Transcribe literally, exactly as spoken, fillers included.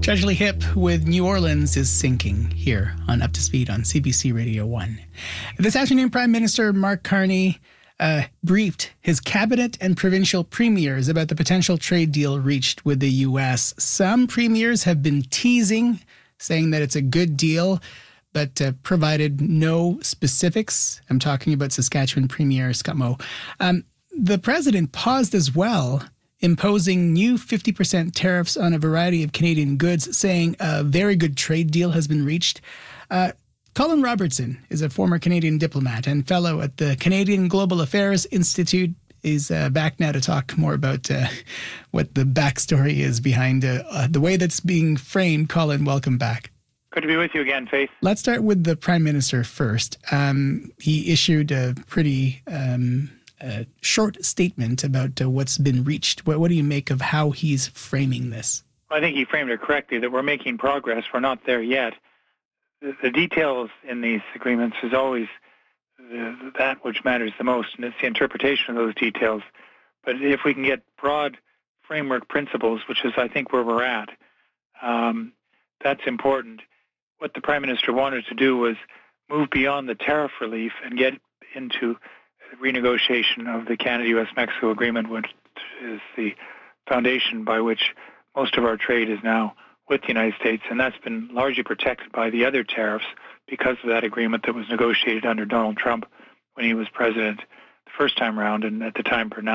Tragically Hip with New Orleans is sinking here on Up to Speed on C B C Radio one. This afternoon, Prime Minister Mark Carney uh, briefed his cabinet and provincial premiers about the potential trade deal reached with the U S. Some premiers have been teasing, saying that it's a good deal, but uh, provided no specifics. I'm talking about Saskatchewan Premier Scott Moe. Um, the president paused as well, imposing new fifty percent tariffs on a variety of Canadian goods, saying a very good trade deal has been reached. Uh, Colin Robertson is a former Canadian diplomat and fellow at the Canadian Global Affairs Institute. He's uh, back now to talk more about uh, what the backstory is behind uh, uh, the way that's being framed. Colin, welcome back. Good to be with you again, Faith. Let's start with the Prime Minister first. Um, he issued a pretty... Um, A short statement about uh, what's been reached. What, what do you make of how he's framing this? I think he framed it correctly, that we're making progress. We're not there yet. The, the details in these agreements is always the, that which matters the most, and it's the interpretation of those details. But if we can get broad framework principles, which is, I think, where we're at, um, that's important. What the Prime Minister wanted to do was move beyond the tariff relief and get into renegotiation of the Canada-U S Mexico agreement, which is the foundation by which most of our trade is now with the United States, and that's been largely protected by the other tariffs because of that agreement that was negotiated under Donald Trump when he was president the first time around, and at the time pronounced